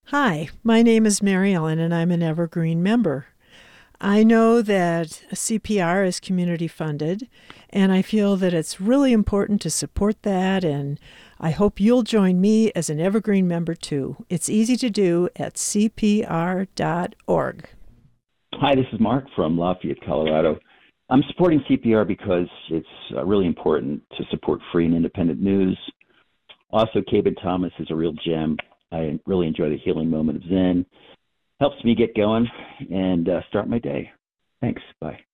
Hi, my name is Mary Ellen and I'm an Evergreen member. I know that CPR is community funded, and I feel that it's really important to support that, and I hope you'll join me as an Evergreen member too. It's easy to do at cpr.org. Hi, this is Mark from Lafayette, Colorado. I'm supporting CPR because it's really important to support free and independent news. Also, Cabin Thomas is a real gem. I really enjoy the healing moment of Zen. Helps me get going and start my day. Thanks. Bye.